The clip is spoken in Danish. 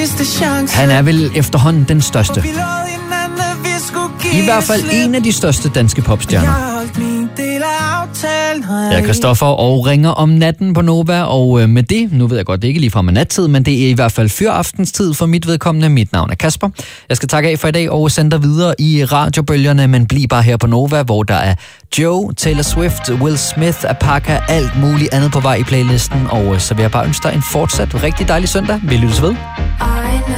Han er vel efterhånden den største. I hvert fald en af de største danske popstjerner. Jeg er Christoffer og ringer om natten på Nova, og med det, nu ved jeg godt, det er ikke ligefrem nattid, men det er i hvert fald fyraftentid for mit vedkommende. Mit navn er Kasper. Jeg skal takke af for i dag og sende dig videre i radiobølgerne, men bliv bare her på Nova, hvor der er Joe, Taylor Swift, Will Smith, Apaka, alt muligt andet på vej i playlisten, og så vil jeg bare ønske dig en fortsat rigtig dejlig søndag. Vi lyttes ved.